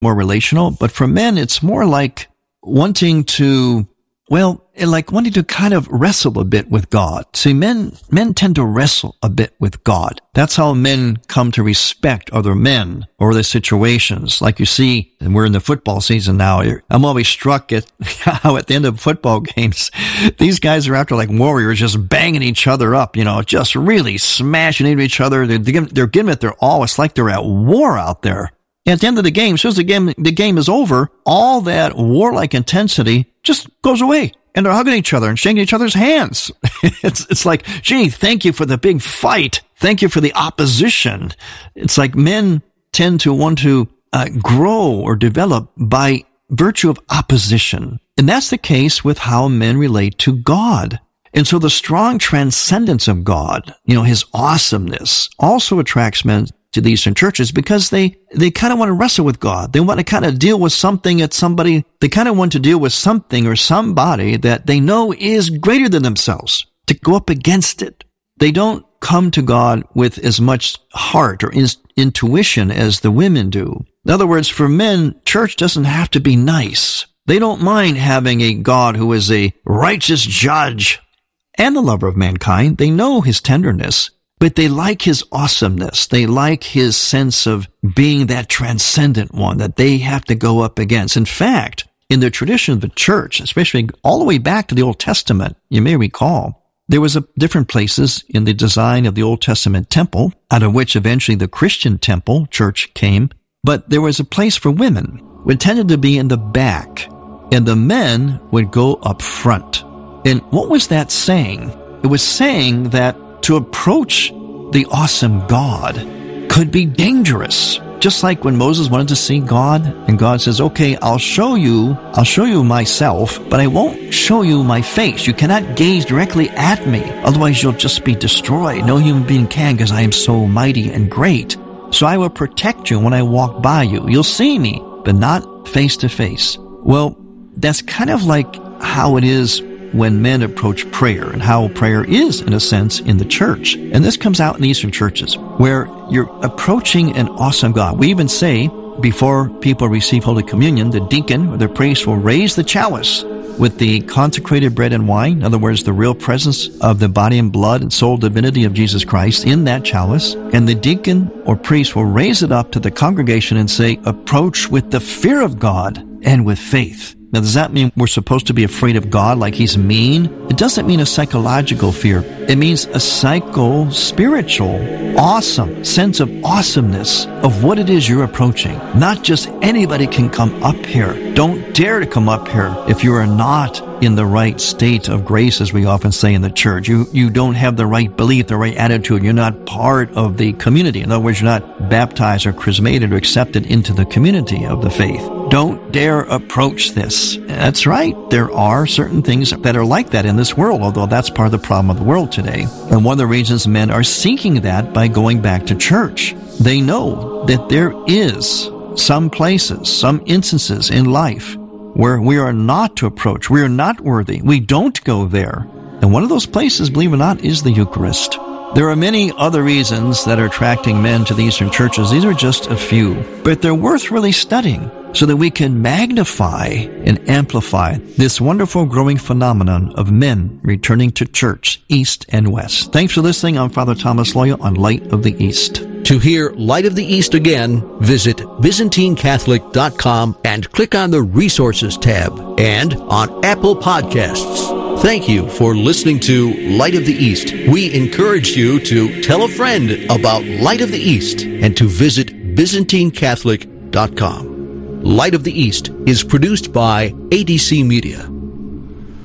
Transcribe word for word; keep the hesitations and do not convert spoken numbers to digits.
more relational. But for men, it's more like wanting to, well, like wanting to kind of wrestle a bit with God. See, men, men tend to wrestle a bit with God. That's how men come to respect other men or their situations. Like you see, and we're in the football season now, I'm always struck at how at the end of football games, these guys are after like warriors just banging each other up, you know, just really smashing into each other. They're, they're giving it their all. It's like they're at war out there. At the end of the game, as soon as the game, the game is over, all that warlike intensity just goes away. And they're hugging each other and shaking each other's hands. It's, it's like, gee, thank you for the big fight. Thank you for the opposition. It's like men tend to want to uh, grow or develop by virtue of opposition. And that's the case with how men relate to God. And so the strong transcendence of God, you know, his awesomeness also attracts men to the Eastern churches because they, they kind of want to wrestle with God. They want to kind of deal with something that somebody, they kind of want to deal with something or somebody that they know is greater than themselves, to go up against it. They don't come to God with as much heart or in, intuition as the women do. In other words, for men, church doesn't have to be nice. They don't mind having a God who is a righteous judge and the lover of mankind. They know his tenderness. But they like his awesomeness. They like his sense of being that transcendent one that they have to go up against. In fact, in the tradition of the church, especially all the way back to the Old Testament, you may recall, there was a different places in the design of the Old Testament temple, out of which eventually the Christian temple church came. But there was a place for women, which tended to be in the back, and the men would go up front. And what was that saying? It was saying that to approach the awesome God could be dangerous. Just like when Moses wanted to see God, and God says, okay, I'll show you, I'll show you myself, but I won't show you my face. You cannot gaze directly at me, otherwise you'll just be destroyed. No human being can, because I am so mighty and great. So I will protect you when I walk by you. You'll see me, but not face to face. Well, that's kind of like how it is when men approach prayer, and how prayer is, in a sense, in the church. And this comes out in the Eastern churches, where you're approaching an awesome God. We even say, before people receive Holy Communion, the deacon or the priest will raise the chalice with the consecrated bread and wine, in other words, the real presence of the body and blood and soul divinity of Jesus Christ in that chalice. And the deacon or priest will raise it up to the congregation and say, approach with the fear of God and with faith. Now, does that mean we're supposed to be afraid of God like he's mean? It doesn't mean a psychological fear. It means a psycho-spiritual, awesome sense of awesomeness of what it is you're approaching. Not just anybody can come up here. Don't dare to come up here if you are not in the right state of grace, as we often say in the church. You, you don't have the right belief, the right attitude. You're not part of the community. In other words, you're not baptized or chrismated or accepted into the community of the faith. Don't dare approach this. That's right. There are certain things that are like that in this world, although that's part of the problem of the world today. And one of the reasons men are seeking that by going back to church. They know that there is some places, some instances in life where we are not to approach. We are not worthy. We don't go there. And one of those places, believe it or not, is the Eucharist. There are many other reasons that are attracting men to the Eastern churches. These are just a few, but they're worth really studying so that we can magnify and amplify this wonderful growing phenomenon of men returning to church, East and West. Thanks for listening. I'm Father Thomas Loya on Light of the East. To hear Light of the East again, visit Byzantine Catholic dot com and click on the Resources tab, and on Apple Podcasts. Thank you for listening to Light of the East. We encourage you to tell a friend about Light of the East and to visit Byzantine Catholic dot com. Light of the East is produced by A D C Media.